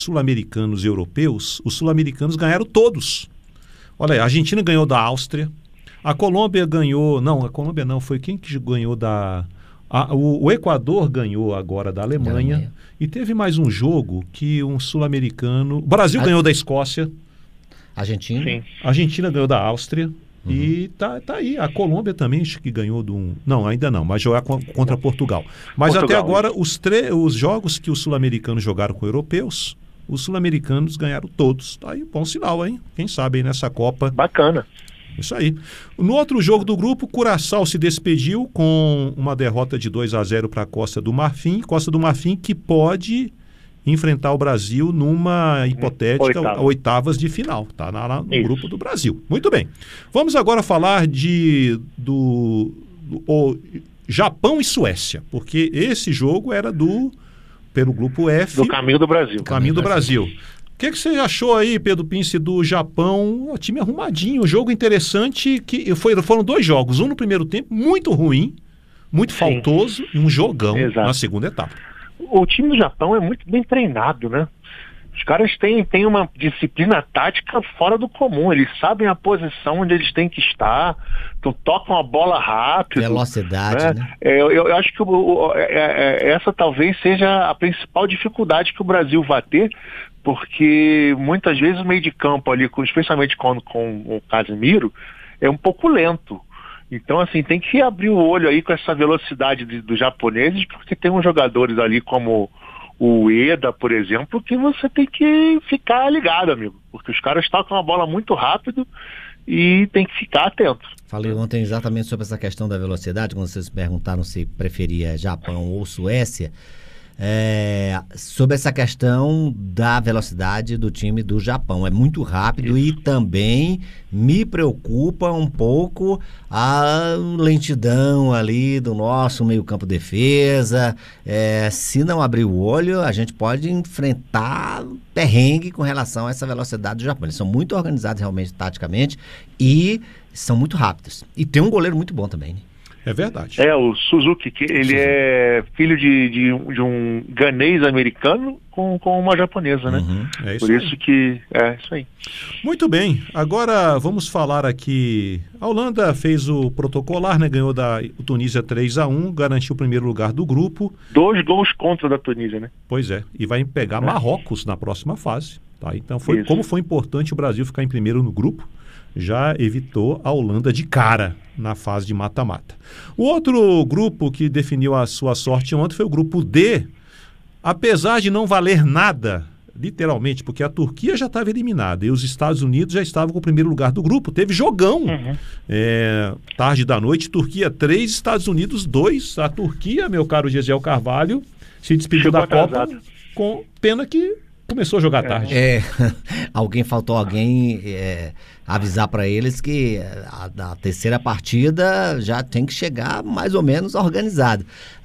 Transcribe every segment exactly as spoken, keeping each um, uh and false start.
sul-americanos e europeus, os sul-americanos ganharam todos. Olha aí, a Argentina ganhou da Áustria, a Colômbia ganhou... Não, a Colômbia não, foi quem que ganhou da... A, o, o Equador ganhou agora da Alemanha, Alemanha. E teve mais um jogo que um sul-americano... O Brasil a... ganhou da Escócia. Argentina. Sim. A Argentina ganhou da Áustria. Uhum. E tá, tá aí. A Colômbia também acho que ganhou de um... Não, ainda não, mas jogar contra Portugal. Mas Portugal, até agora, os, tre... os jogos que os sul-americanos jogaram com europeus, os sul-americanos ganharam todos. Tá aí, bom sinal, hein? Quem sabe aí nessa Copa. Bacana. Isso aí. No outro jogo do grupo, Curaçao se despediu com uma derrota de dois a zero para a Costa do Marfim. Costa do Marfim que pode enfrentar o Brasil numa hipotética Oitava. oitavas de final. Está lá no Isso. grupo do Brasil. Muito bem. Vamos agora falar de do, do o Japão e Suécia, porque esse jogo era do pelo grupo F. Do caminho do Brasil. Do caminho do Brasil. O que, que você achou aí, Pedro Pince, do Japão? O time arrumadinho, um jogo interessante, que foi, foram dois jogos, um no primeiro tempo, muito ruim, muito Sim. faltoso, e um jogão Exato. na segunda etapa. O time do Japão é muito bem treinado, né? Os caras têm, têm uma disciplina tática fora do comum, eles sabem a posição onde eles têm que estar, então, tocam a bola rápido. Velocidade, né? né? É, eu, eu acho que o, o, é, é, essa talvez seja a principal dificuldade que o Brasil vai ter, porque muitas vezes o meio de campo ali, especialmente com, com o Casemiro, é um pouco lento. Então, assim, tem que abrir o olho aí com essa velocidade de, dos japoneses, porque tem uns jogadores ali como o Eda, por exemplo, que você tem que ficar ligado, amigo, porque os caras tocam a bola muito rápido e tem que ficar atento. Falei ontem exatamente sobre essa questão da velocidade, quando vocês perguntaram se preferia Japão ou Suécia. É, sobre essa questão da velocidade do time do Japão, é muito rápido Isso. e também me preocupa um pouco a lentidão ali do nosso meio campo defesa. É, se não abrir o olho, a gente pode enfrentar perrengue com relação a essa velocidade do Japão. Eles são muito organizados realmente taticamente e são muito rápidos, e tem um goleiro muito bom também, né? É verdade. É, o Suzuki, que ele Suzuki. é filho de, de, de um ganês americano com, com uma japonesa, né? Uhum, é isso Por aí. isso que... É isso aí. Muito bem. Agora vamos falar aqui... A Holanda fez o protocolar, né? Ganhou da Tunísia três a um, garantiu o primeiro lugar do grupo. Dois gols contra da Tunísia, né? Pois é. E vai pegar é. Marrocos na próxima fase. Tá? Então, foi, como foi importante o Brasil ficar em primeiro no grupo, já evitou a Holanda de cara na fase de mata-mata. O outro grupo que definiu a sua sorte ontem foi o grupo D, apesar de não valer nada, literalmente, porque a Turquia já estava eliminada e os Estados Unidos já estavam com o primeiro lugar do grupo. Teve jogão. Uhum. É, tarde da noite, Turquia três, Estados Unidos dois. A Turquia, meu caro Gesiel Carvalho, se despediu Chegou da atrasado. Copa com pena que começou a jogar é. tarde. É, alguém faltou alguém é, avisar para eles que a, a terceira partida já tem que chegar mais ou menos organizado.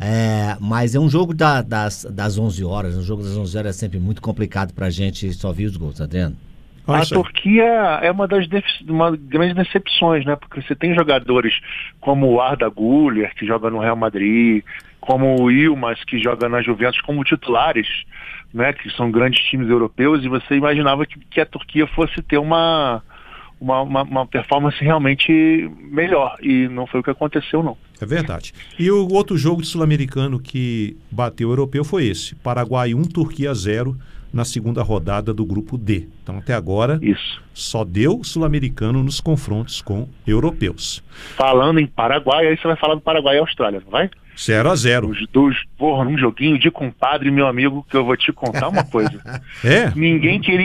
É, mas é um jogo da, das, das onze horas, um jogo das onze horas é sempre muito complicado para a gente só ver os gols, tá vendo? A Turquia é uma das uma grandes decepções, né? Porque você tem jogadores como o Arda Güler, que joga no Real Madrid, como o Yilmaz, que joga na Juventus, como titulares, né? Que são grandes times europeus, e você imaginava que, que a Turquia fosse ter uma, uma, uma, uma performance realmente melhor, e não foi o que aconteceu, não. É verdade. E o outro jogo de sul-americano que bateu o europeu foi esse, Paraguai um, Turquia zero, na segunda rodada do grupo D. Então, até agora, Isso. só deu sul-americano nos confrontos com europeus. Falando em Paraguai, aí você vai falar do Paraguai e Austrália, não vai? zero a zero. Os dois, porra, num joguinho de compadre, meu amigo, que eu vou te contar uma coisa. É? Ninguém queria